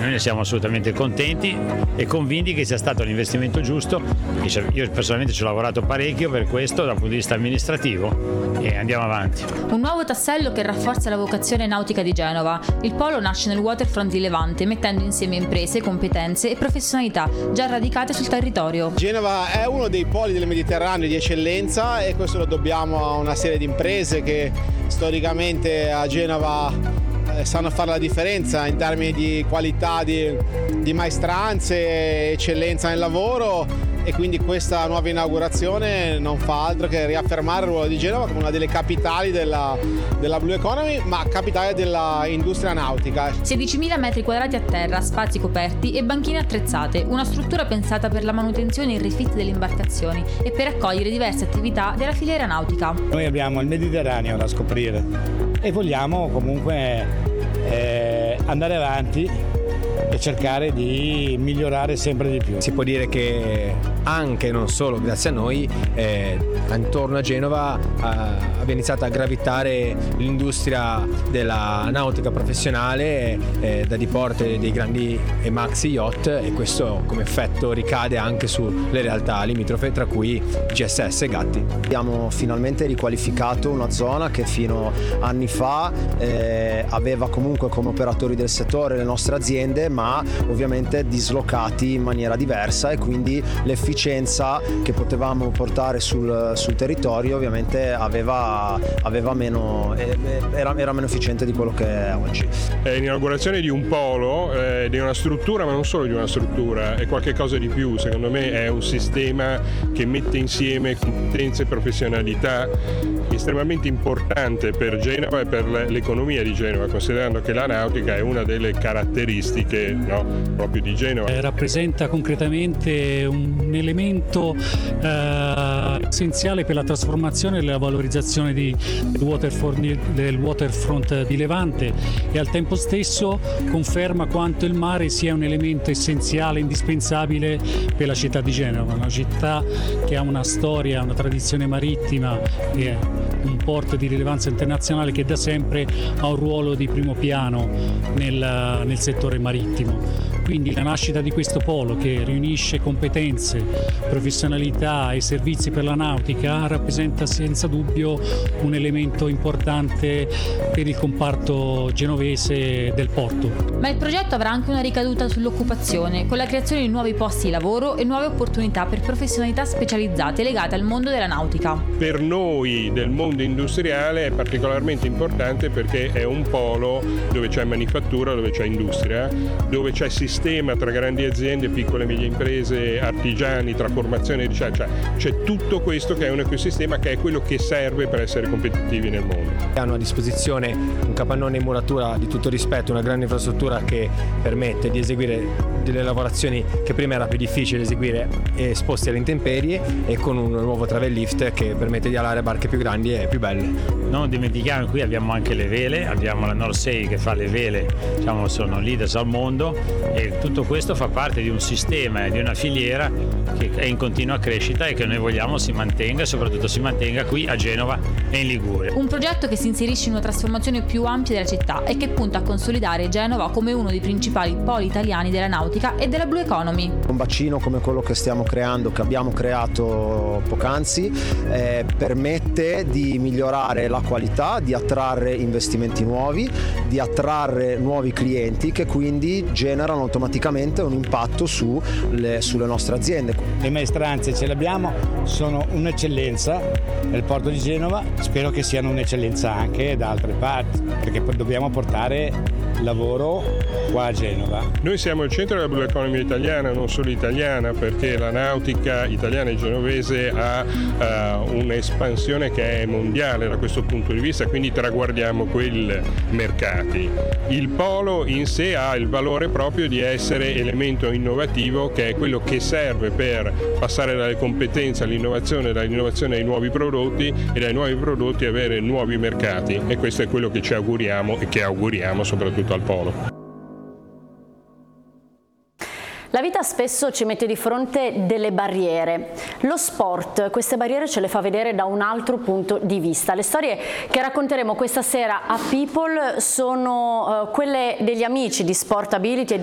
noi ne siamo assolutamente contenti e convinti che sia stato l'investimento giusto. Io personalmente ci ho lavorato parecchio per questo dal punto di vista amministrativo e andiamo avanti. Un nuovo tassello che rafforza la vocazione nautica di Genova. Il polo nasce nel waterfront di Levante, mettendo insieme imprese, competenze e professionalità già radicate sul territorio. Genova è uno dei poli del Mediterraneo di eccellenza e questo lo dobbiamo a una serie di imprese che storicamente a Genova sanno fare la differenza in termini di qualità, di maestranze, eccellenza nel lavoro, e quindi questa nuova inaugurazione non fa altro che riaffermare il ruolo di Genova come una delle capitali della Blue Economy, ma capitale della industria nautica. 16.000 metri quadrati a terra, spazi coperti e banchine attrezzate, una struttura pensata per la manutenzione e il refit delle imbarcazioni e per accogliere diverse attività della filiera nautica. Noi abbiamo il Mediterraneo da scoprire e vogliamo comunque andare avanti e cercare di migliorare sempre di più. Si può dire che anche, non solo grazie a noi, intorno a Genova abbia iniziato a gravitare l'industria della nautica professionale, da diporto dei grandi e maxi yacht, e questo come effetto ricade anche sulle realtà limitrofe, tra cui GSS e Gatti. Abbiamo finalmente riqualificato una zona che fino a anni fa aveva comunque come operatori del settore le nostre aziende, ma ovviamente dislocati in maniera diversa, e quindi l'efficienza che potevamo portare sul territorio ovviamente era meno efficiente di quello che è oggi. È l'inaugurazione di un polo, di una struttura, ma non solo di una struttura, è qualche cosa di più. Secondo me è un sistema che mette insieme competenze e professionalità estremamente importante per Genova e per l'economia di Genova, considerando che la nautica è una delle caratteristiche, no, proprio di Genova. Rappresenta concretamente un elemento essenziale per la trasformazione e la valorizzazione del waterfront di Levante, e al tempo stesso conferma quanto il mare sia un elemento essenziale, indispensabile per la città di Genova, una città che ha una storia, una tradizione marittima e un porto di rilevanza internazionale che da sempre ha un ruolo di primo piano nel settore marittimo. Quindi la nascita di questo polo, che riunisce competenze, professionalità e servizi per la nautica, rappresenta senza dubbio un elemento importante per il comparto genovese del porto. Ma il progetto avrà anche una ricaduta sull'occupazione, con la creazione di nuovi posti di lavoro e nuove opportunità per professionalità specializzate legate al mondo della nautica. Per noi del mondo industriale è particolarmente importante perché è un polo dove c'è manifattura, dove c'è industria, dove c'è sistema tra grandi aziende, piccole e medie imprese, artigiani, tra formazione e ricerca. C'è tutto questo che è un ecosistema che è quello che serve per essere competitivi nel mondo. Hanno a disposizione un capannone in muratura di tutto rispetto, una grande infrastruttura che permette di eseguire delle lavorazioni che prima era più difficile eseguire esposti alle intemperie, e con un nuovo travel lift che permette di alare barche più grandi e più belle. Non dimentichiamo, qui abbiamo anche le vele, abbiamo la Northsail che fa le vele, diciamo, sono leaders al mondo, e tutto questo fa parte di un sistema e di una filiera che è in continua crescita e che noi vogliamo si mantenga, e soprattutto si mantenga qui a Genova e in Liguria. Un progetto che si inserisce in una trasformazione più ampia della città e che punta a consolidare Genova come uno dei principali poli italiani della nautica e della Blue Economy. Un bacino come quello che stiamo creando, che abbiamo creato poc'anzi, permette di migliorare la qualità, di attrarre investimenti nuovi, di attrarre nuovi clienti che quindi generano automaticamente un impatto sulle nostre aziende. Le maestranze ce le abbiamo, sono un'eccellenza nel porto di Genova, spero che siano un'eccellenza anche da altre parti, perché poi dobbiamo portare lavoro qua a Genova. Noi siamo il centro della Blue Economy italiana, non solo italiana, perché la nautica italiana e genovese ha un'espansione che è mondiale da questo punto di vista, quindi traguardiamo quei mercati. Il polo in sé ha il valore proprio di essere elemento innovativo, che è quello che serve per passare dalle competenze all'innovazione, dall'innovazione ai nuovi prodotti e dai nuovi prodotti avere nuovi mercati, e questo è quello che ci auguriamo e che auguriamo soprattutto al polo. La vita spesso ci mette di fronte delle barriere. Lo sport queste barriere ce le fa vedere da un altro punto di vista. Le storie che racconteremo questa sera a People sono quelle degli amici di Sportability e di